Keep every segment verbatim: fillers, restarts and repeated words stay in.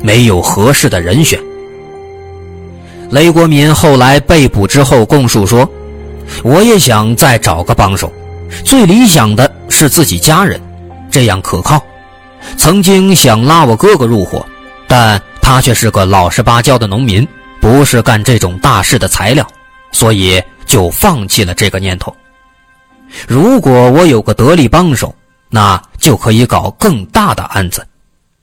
没有合适的人选。雷国民后来被捕之后供述说，我也想再找个帮手，最理想的是自己家人，这样可靠。曾经想拉我哥哥入伙，但他却是个老实巴交的农民，不是干这种大事的材料，所以就放弃了这个念头。如果我有个得力帮手，那就可以搞更大的案子。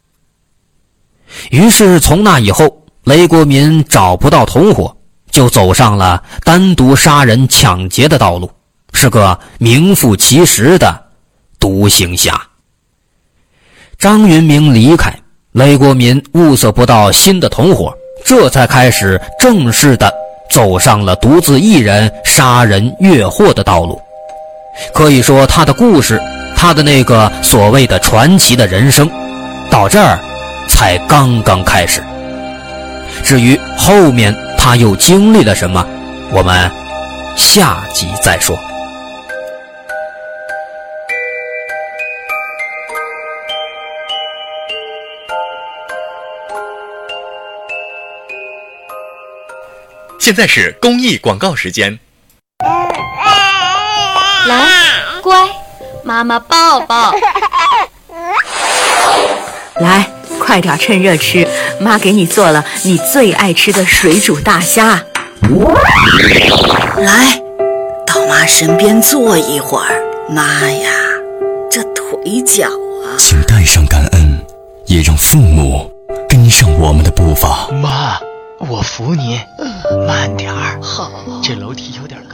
于是从那以后，雷国民找不到同伙，就走上了单独杀人抢劫的道路，是个名副其实的独行侠。张云明离开，雷国民物色不到新的同伙，这才开始正式的走上了独自一人杀人越货的道路。可以说他的故事，他的那个所谓的传奇的人生，到这儿才刚刚开始。至于后面他又经历了什么，我们下集再说。 现在是公益广告时间。 来，乖，妈妈抱抱。 来，快点趁热吃，妈给你做了你最爱吃的水煮大虾。 来，到妈身边坐一会儿。妈呀，这腿脚啊！ 请带上感恩，也让父母跟上我们的步伐。 妈，我扶你，慢点儿。好，这楼梯有点高。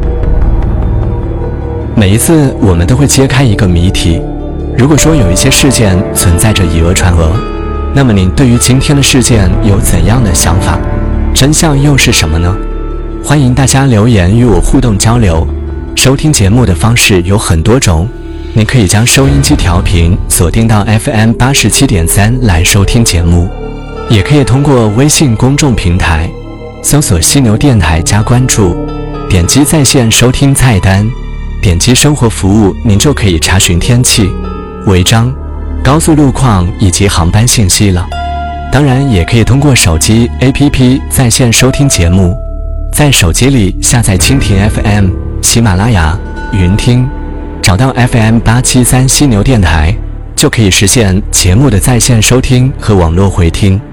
每一次我们都会揭开一个谜题，如果说有一些事件存在着以讹传讹，那么您对于今天的事件有怎样的想法？真相又是什么呢？欢迎大家留言与我互动交流。收听节目的方式有很多种，您可以将收音机调频锁定到 F M 八十七点三 来收听节目，也可以通过微信公众平台搜索犀牛电台加关注，点击在线收听菜单，点击生活服务，您就可以查询天气、违章、高速路况以及航班信息了。当然也可以通过手机 A P P 在线收听节目，在手机里下载蜻蜓 F M、 喜马拉雅、云听，找到 F M 八七三犀牛电台，就可以实现节目的在线收听和网络回听。